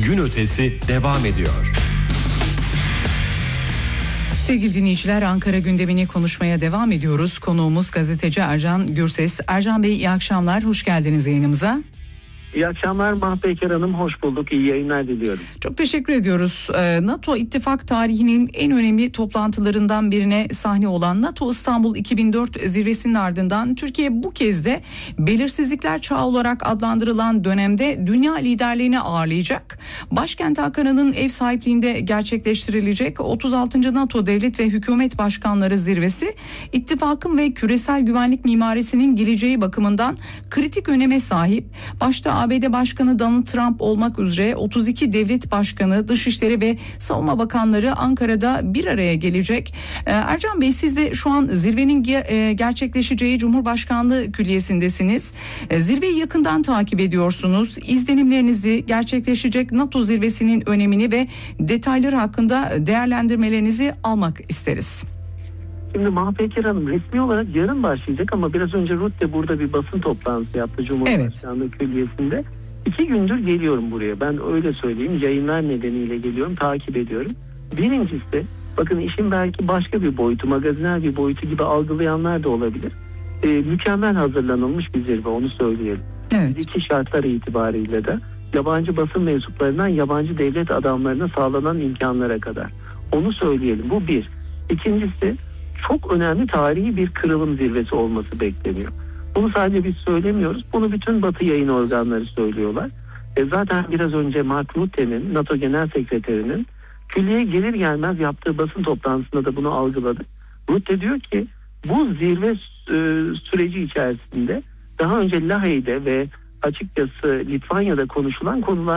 gün ötesi devam ediyor. Sevgili dinleyiciler, Ankara gündemini konuşmaya devam ediyoruz. Konuğumuz gazeteci Ercan Gürses. Ercan Bey, iyi akşamlar, hoş geldiniz yayınımıza. İyi akşamlar Mahpeyker Hanım, hoş bulduk. İyi yayınlar diliyorum. Çok teşekkür ediyoruz. NATO ittifak tarihinin en önemli toplantılarından birine sahne olan NATO İstanbul 2004 zirvesinin ardından Türkiye bu kez de belirsizlikler çağı olarak adlandırılan dönemde dünya liderliğini ağırlayacak. Başkent Ankara'nın ev sahipliğinde gerçekleştirilecek 36. NATO Devlet ve Hükümet Başkanları Zirvesi, ittifakın ve küresel güvenlik mimarisinin geleceği bakımından kritik öneme sahip. Başta ABD Başkanı Donald Trump olmak üzere 32 devlet başkanı, dışişleri ve savunma bakanları Ankara'da bir araya gelecek. Ercan Bey, siz de şu an zirvenin gerçekleşeceği Cumhurbaşkanlığı Külliyesi'ndesiniz. Zirveyi yakından takip ediyorsunuz. İzlenimlerinizi, gerçekleşecek NATO zirvesinin önemini ve detayları hakkında değerlendirmelerinizi almak isteriz. Şimdi Mahpeyker Hanım, resmi olarak yarın başlayacak ama biraz önce Rutte burada bir basın toplantısı yaptı Cumhurbaşkanlığı Külliyesi'nde. 2 gündür geliyorum buraya. Ben öyle söyleyeyim. Yayınlar nedeniyle geliyorum, takip ediyorum. Birincisi, bakın işin belki başka bir boyutu, magazinel bir boyutu gibi algılayanlar da olabilir. Mükemmel hazırlanılmış bir zirve, onu söyleyelim. Evet. İki şartlar itibariyle de yabancı basın mensuplarından yabancı devlet adamlarına sağlanan imkanlara kadar. Onu söyleyelim. Bu bir. İkincisi, çok önemli tarihi bir kırılım zirvesi olması bekleniyor. Bunu sadece biz söylemiyoruz. Bunu bütün Batı yayın organları söylüyorlar. Zaten biraz önce Mark Rutte'nin, NATO Genel Sekreterinin külliyeye gelir gelmez yaptığı basın toplantısında da bunu algıladık. Rutte diyor ki bu zirve süreci içerisinde daha önce Lahey'de ve açıkçası Litvanya'da konuşulan konular